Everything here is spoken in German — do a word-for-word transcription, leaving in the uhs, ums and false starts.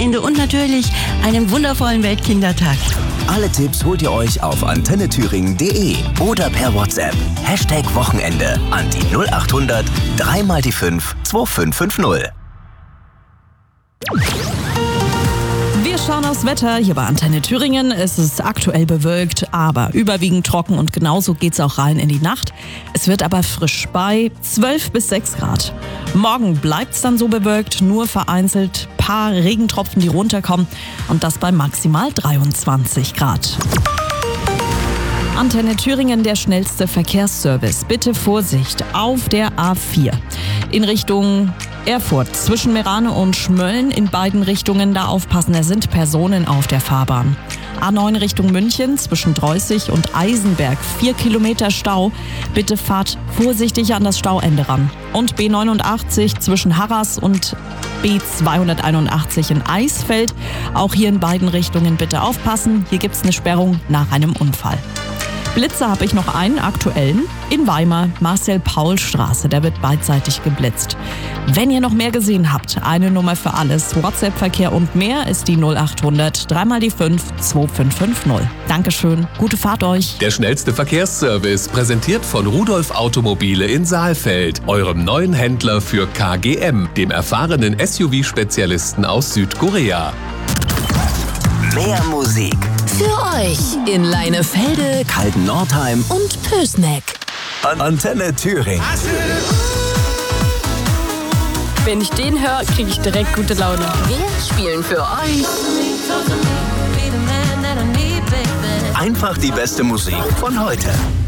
Wochenende und natürlich einen wundervollen Weltkindertag. Alle Tipps holt ihr euch auf antenne thüringen punkt de oder per WhatsApp. Hashtag Wochenende an die null acht hundert drei mal die fünf zwei fünf fünf null. Wir schauen aufs Wetter hier bei Antenne Thüringen. Es ist aktuell bewölkt, aber überwiegend trocken und genauso geht's auch rein in die Nacht. Es wird aber frisch bei zwölf bis sechs Grad. Morgen bleibt's dann so bewölkt, nur vereinzelt paar Regentropfen, die runterkommen und das bei maximal dreiundzwanzig Grad. Antenne Thüringen, der schnellste Verkehrsservice. Bitte Vorsicht auf der A vier. In Richtung Erfurt, zwischen Meerane und Schmölln, in beiden Richtungen da aufpassen, es sind Personen auf der Fahrbahn. A neun Richtung München, zwischen Dreußig und Eisenberg, vier Kilometer Stau. Bitte fahrt vorsichtig an das Stauende ran. Und B neunundachtzig zwischen Harras und B zweihunderteinundachtzig in Eisfeld. Auch hier in beiden Richtungen bitte aufpassen. Hier gibt's eine Sperrung nach einem Unfall. Blitzer habe ich noch einen aktuellen in Weimar, Marcel-Paul-Straße. Der wird beidseitig geblitzt. Wenn ihr noch mehr gesehen habt, eine Nummer für alles, WhatsApp-Verkehr und mehr ist die null acht hundert drei mal die fünf zwei fünf fünf null. Dankeschön, gute Fahrt euch. Der schnellste Verkehrsservice, präsentiert von Rudolf Automobile in Saalfeld, eurem neuen Händler für K G M, dem erfahrenen S U V-Spezialisten aus Südkorea. Mehr Musik für euch in Leinefelde, Kalten-Nordheim und Pößneck. An Antenne Thüringen. Wenn ich den höre, kriege ich direkt gute Laune. Wir spielen für euch Einfach die beste Musik von heute.